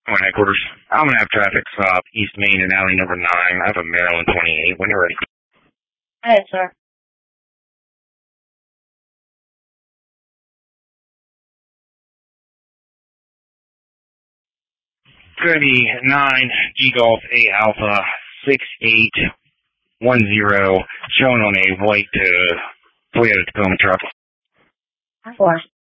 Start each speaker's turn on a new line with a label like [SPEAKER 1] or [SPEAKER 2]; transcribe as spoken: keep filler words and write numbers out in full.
[SPEAKER 1] My headquarters. I'm going to have traffic stop East Main and alley number nine. I have a Maryland twenty-eight when you're ready.
[SPEAKER 2] Hey, sir.
[SPEAKER 1] It's going to be nine G Golf eight Alpha six eight one zero, shown on a white uh, Toyota Tacoma truck.
[SPEAKER 2] Of course.